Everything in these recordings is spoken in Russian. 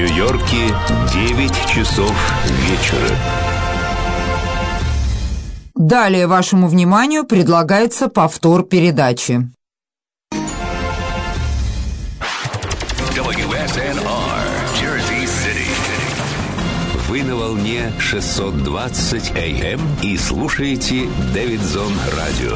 Нью-Йорке 9 часов вечера. Далее вашему вниманию предлагается повтор передачи. WSNR, Jersey City. Вы на волне 620 AM и слушаете Дэвидсон Радио.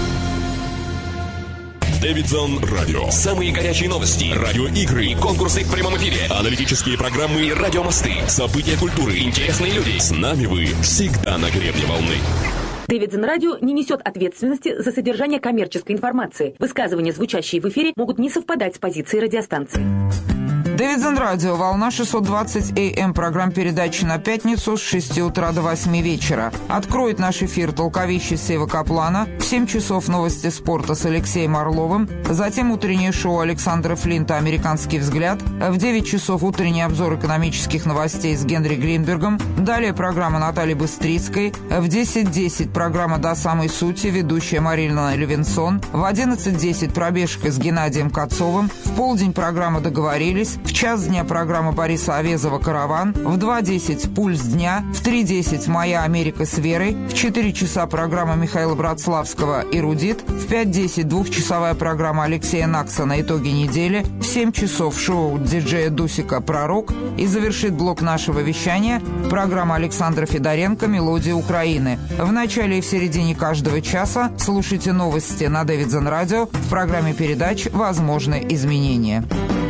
Дэвидсон Радио. Самые горячие новости, радиоигры, конкурсы в прямом эфире, аналитические программы и радиомосты, события культуры, интересные люди. С нами вы всегда на гребне волны. Дэвидсон Радио не несет ответственности за содержание коммерческой информации. Высказывания, звучащие в эфире, могут не совпадать с позицией радиостанции. Дэвидсон Радио, волна 620 АМ, программ передачи на пятницу с 6 утра до 8 вечера. Откроет наш эфир толковище Сева Каплана, в 7 часов новости спорта с Алексеем Орловым, затем утреннее шоу Александра Флинта «Американский взгляд», в 9 часов утренний обзор экономических новостей с Генри Гринбергом, далее программа Натальи Быстрицкой, в 10:10 программа «До самой сути», ведущая Марина Левинсон, в 11:10 пробежка с Геннадием Кацовым, в полдень программа «Договорились», в час дня программа Бориса Овезова «Караван», в 2:10 «Пульс дня», в 3:10 «Моя Америка с Верой», в 4 часа программа Михаила Братславского «Эрудит», в 5:10 двухчасовая программа Алексея Наксона «Итоги недели», в 7 часов шоу диджея Дусика «Пророк» и завершит блок нашего вещания программа Александра Федоренко «Мелодия Украины». В начале и в середине каждого часа слушайте новости на Дэвидсон Радио в программе передач «Возможны изменения».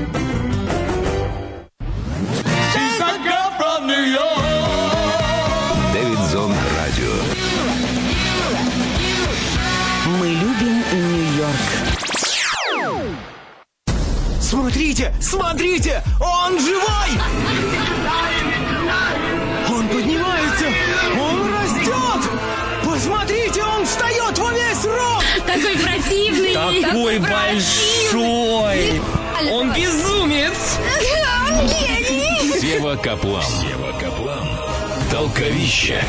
Дэвидсон Радио. Мы любим Нью-Йорк. Смотрите, смотрите, он живой! Он поднимается, он растет! Посмотрите, он встает во весь рост! Такой противный! Такой большой! Он безумец! Он гений! Сева Каплан. Толковище.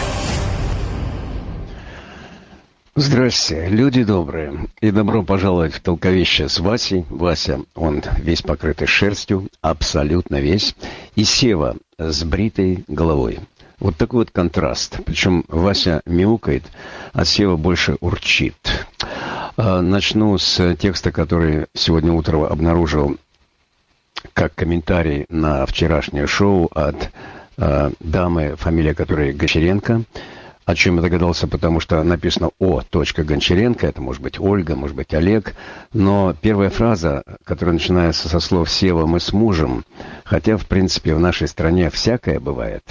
Здрасте, люди добрые, и добро пожаловать в толковище с Васей. Вася, он весь покрытый шерстью, абсолютно весь, и Сева с бритой головой. Вот такой вот контраст. Причем Вася мяукает, а Сева больше урчит. Начну с текста, который сегодня утром обнаружил как комментарий на вчерашнее шоу от дамы, фамилия которой Гончаренко. О чем я догадался, потому что написано О. Гончаренко, это может быть Ольга, может быть Олег, но первая фраза, которая начинается со слов «Сева, мы с мужем», хотя, в принципе, в нашей стране всякое бывает.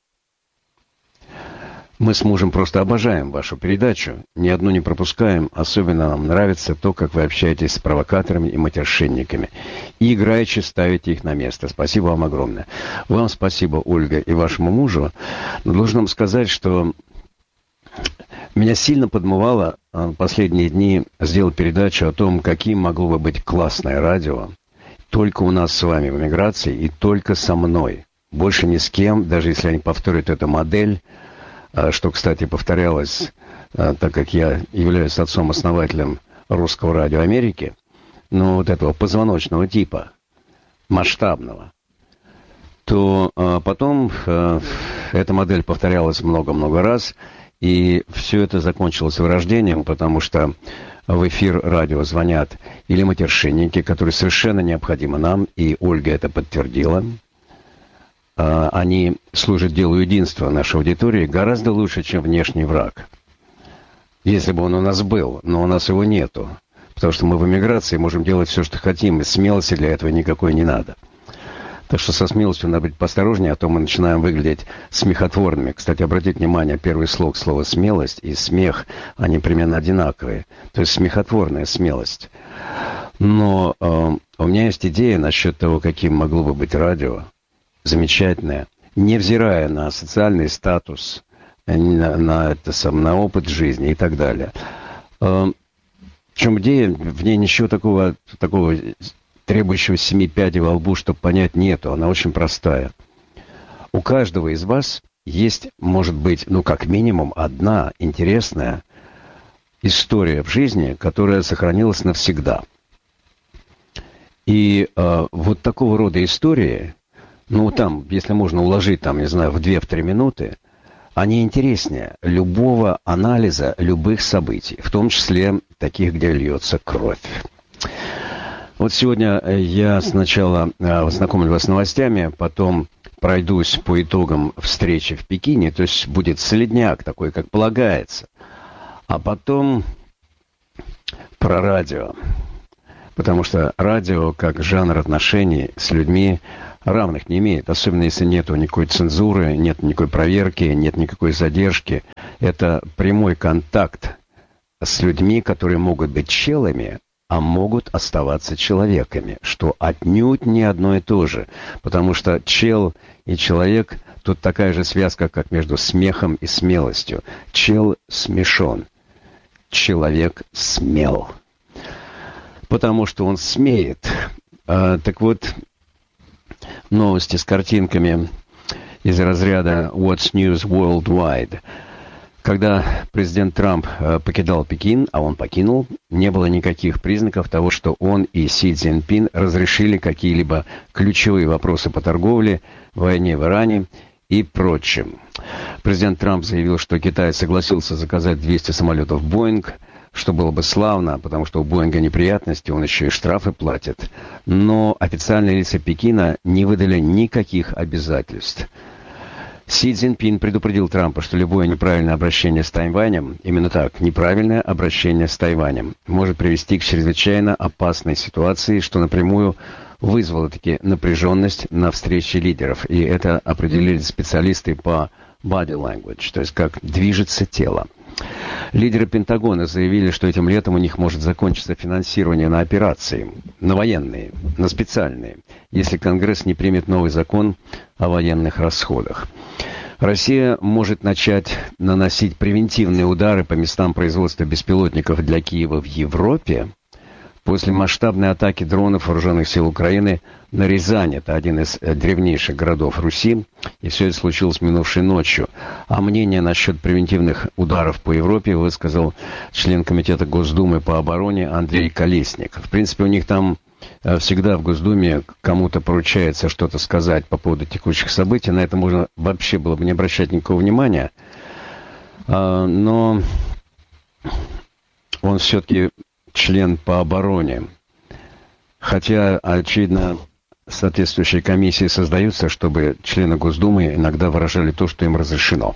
Мы с мужем просто обожаем вашу передачу, ни одну не пропускаем, особенно нам нравится то, как вы общаетесь с провокаторами и матершинниками, и играючи ставите их на место. Спасибо вам огромное. Вам спасибо, Ольга, и вашему мужу. Но должен вам сказать, что меня сильно подмывало последние дни сделать передачу о том, каким могло бы быть классное радио, только у нас с вами в эмиграции и только со мной. Больше ни с кем, даже если они повторят эту модель, что, кстати, повторялось, так как я являюсь отцом-основателем Русского радио Америки, но вот этого позвоночного типа, масштабного, то потом эта модель повторялась много-много раз, и все это закончилось вырождением, потому что в эфир радио звонят или матершинники, которые совершенно необходимы нам, и Ольга это подтвердила. Они служат делу единства нашей аудитории гораздо лучше, чем внешний враг. Если бы он у нас был, но у нас его нету. Потому что мы в эмиграции можем делать все, что хотим, и смелости для этого никакой не надо. Так что со смелостью надо быть поосторожнее, а то мы начинаем выглядеть смехотворными. Кстати, обратите внимание, первый слог слова «смелость» и «смех», они примерно одинаковые. То есть смехотворная смелость. Но у меня есть идея насчет того, каким могло бы быть радио. Замечательная, невзирая на социальный статус, на опыт жизни и так далее. В чем идея? В ней ничего такого требующего 7 пядей во лбу, чтобы понять, нету. Она очень простая. У каждого из вас есть, может быть, как минимум одна интересная история в жизни, которая сохранилась навсегда. И вот такого рода истории ну, там, если можно уложить, там, не знаю, в 2-3 минуты, они интереснее любого анализа любых событий, в том числе таких, где льется кровь. Вот сегодня я сначала ознакомлю вас с новостями, потом пройдусь по итогам встречи в Пекине, то есть будет солидняк такой, как полагается. А потом про радио. Потому что радио, как жанр отношений с людьми, равных не имеет. Особенно если нет никакой цензуры, нет никакой проверки, нет никакой задержки. Это прямой контакт с людьми, которые могут быть челами, а могут оставаться человеками, что отнюдь не одно и то же, потому что чел и человек тут такая же связка, как между смехом и смелостью. Чел смешон, человек смел, потому что он смеет. Так вот, новости с картинками из разряда What's News Worldwide. Когда президент Трамп покидал Пекин, а он покинул, не было никаких признаков того, что он и Си Цзиньпин разрешили какие-либо ключевые вопросы по торговле, войне в Иране и прочем. Президент Трамп заявил, что Китай согласился заказать 200 самолетов «Боинг», что было бы славно, потому что у «Боинга» неприятности, он еще и штрафы платит. Но официальные лица Пекина не выдали никаких обязательств. Си Цзиньпин предупредил Трампа, что любое неправильное обращение с Тайванем, именно так, неправильное обращение с Тайванем, может привести к чрезвычайно опасной ситуации, что напрямую вызвало-таки напряженность на встрече лидеров. И это определили специалисты по body language, то есть как движется тело. Лидеры Пентагона заявили, что этим летом у них может закончиться финансирование на операции, на военные, на специальные, если Конгресс не примет новый закон о военных расходах. Россия может начать наносить превентивные удары по местам производства беспилотников для Киева в Европе после масштабной атаки дронов вооруженных сил Украины на Рязань. Это один из древнейших городов Руси, и все это случилось минувшей ночью. А мнение насчет превентивных ударов по Европе высказал член Комитета Госдумы по обороне Андрей Колесник. В принципе, у них там всегда в Госдуме кому-то поручается что-то сказать по поводу текущих событий. На это можно вообще было бы не обращать никакого внимания. Но он все-таки член по обороне. Хотя, очевидно, соответствующие комиссии создаются, чтобы члены Госдумы иногда выражали то, что им разрешено.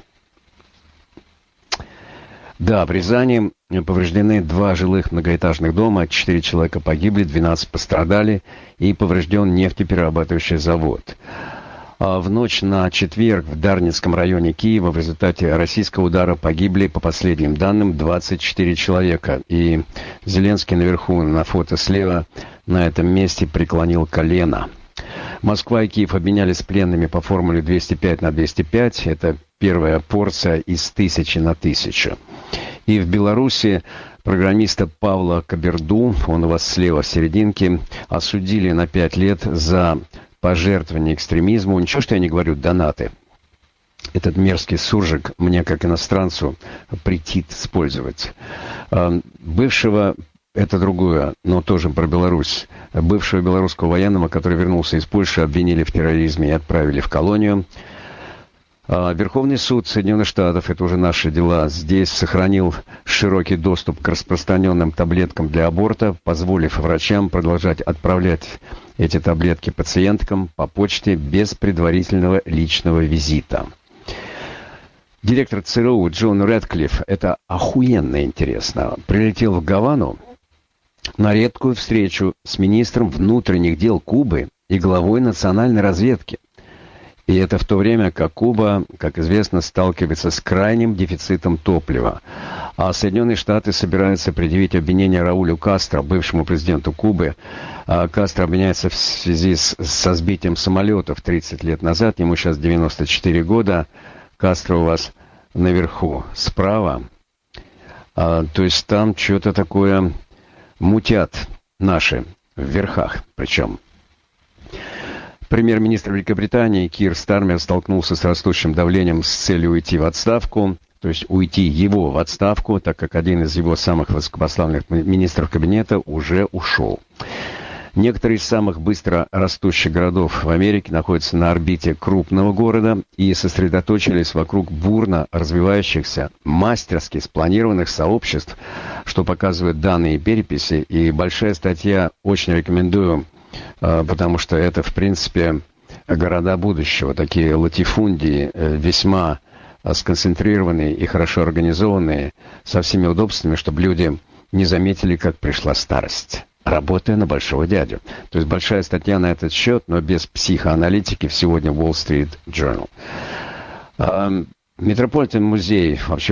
Да, в Рязани повреждены 2 жилых многоэтажных дома, 4 человека погибли, 12 пострадали и поврежден нефтеперерабатывающий завод. А в ночь на четверг в Дарницком районе Киева в результате российского удара погибли, по последним данным, 24 человека. И Зеленский наверху на фото слева на этом месте преклонил колено. Москва и Киев обменялись пленными по формуле 205 на 205. Это первая порция из 1000 на 1000. И в Беларуси программиста Павла Каберду, он у вас слева в серединке, осудили на 5 лет за пожертвование экстремизму. Ничего, что я не говорю, донаты. Этот мерзкий суржик мне, как иностранцу, претит использовать. Бывшего, это другое, но тоже про Беларусь, бывшего белорусского военного, который вернулся из Польши, обвинили в терроризме и отправили в колонию. Верховный суд Соединенных Штатов, это уже наши дела, здесь сохранил широкий доступ к распространенным таблеткам для аборта, позволив врачам продолжать отправлять эти таблетки пациенткам по почте без предварительного личного визита. Директор ЦРУ Джон Рэдклифф, это охуенно интересно, прилетел в Гавану на редкую встречу с министром внутренних дел Кубы и главой национальной разведки. И это в то время, как Куба, как известно, сталкивается с крайним дефицитом топлива. А Соединенные Штаты собираются предъявить обвинение Раулю Кастро, бывшему президенту Кубы. Кастро обвиняется в связи со сбитием самолетов 30 лет назад. Ему сейчас 94 года. Кастро у вас наверху справа. То есть там что-то такое мутят наши в верхах причем. Премьер-министр Великобритании Кир Стармер столкнулся с растущим давлением с целью уйти в отставку, то есть уйти его в отставку, так как один из его самых высокопоставленных министров кабинета уже ушел. Некоторые из самых быстро растущих городов в Америке находятся на орбите крупного города и сосредоточились вокруг бурно развивающихся, мастерски спланированных сообществ, что показывают данные переписи. И большая статья, очень рекомендую, потому что это, в принципе, города будущего, такие латифундии, весьма сконцентрированные и хорошо организованные, со всеми удобствами, чтобы люди не заметили, как пришла старость, работая на большого дядю. То есть большая статья на этот счет, но без психоаналитики сегодня в Wall Street Journal. Метрополитен музей вообще